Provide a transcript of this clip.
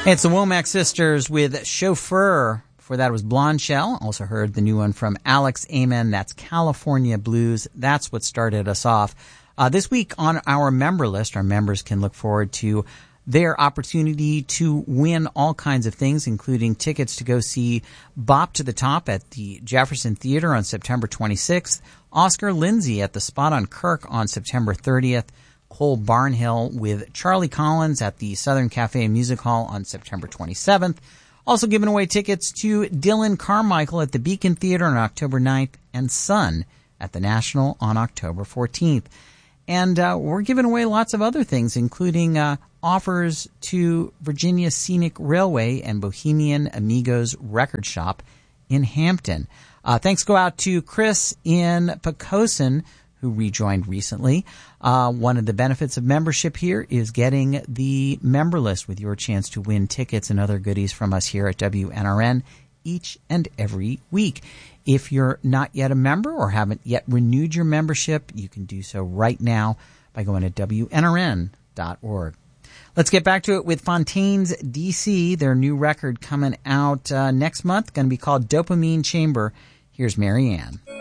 It's the Womack Sisters with Chauffeur. Before that was Blonde Shell. Also heard the new one from Alex Amen. That's California Blues. That's what started us off. This week on our member list, our members can look forward to their opportunity to win all kinds of things, including tickets to go see Bop to the Top at the Jefferson Theater on September 26th, Oscar Lindsay at the Spot on Kirk on September 30th, Cole Barnhill with Charlie Collins at the Southern Cafe and Music Hall on September 27th. Also giving away tickets to Dylan Carmichael at the Beacon Theater on October 9th and Sun at the National on October 14th. And we're giving away lots of other things, including offers to Virginia Scenic Railway and Bohemian Amigos Record Shop in Hampton. Thanks go out to Chris in Poquoson, who rejoined recently. One of the benefits of membership here is getting the member list with your chance to win tickets and other goodies from us here at WNRN each and every week. If you're not yet a member or haven't yet renewed your membership, you can do so right now by going to WNRN.org. Let's get back to it with Fontaines DC, their new record coming out next month, going to be called Dopamine Chamber. Here's Marianne.